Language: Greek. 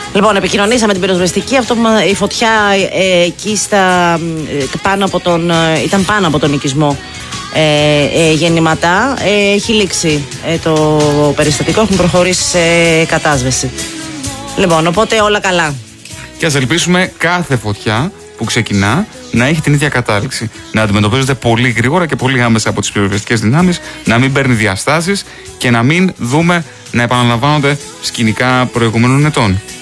Λοιπόν, επικοινωνήσαμε την πυροσβεστική. Η φωτιά εκεί ήταν πάνω από τον οικισμό γεννηματά. Έχει λήξει το περιστατικό, έχουν προχωρήσει σε κατάσβεση. Λοιπόν, οπότε όλα καλά. Και ας ελπίσουμε κάθε φωτιά που ξεκινά να έχει την ίδια κατάληξη. Να αντιμετωπίζεται πολύ γρήγορα και πολύ άμεσα από τις πυροσβεστικές δυνάμεις, να μην παίρνει διαστάσεις και να μην δούμε να επαναλαμβάνονται σκηνικά προηγούμενων ετών.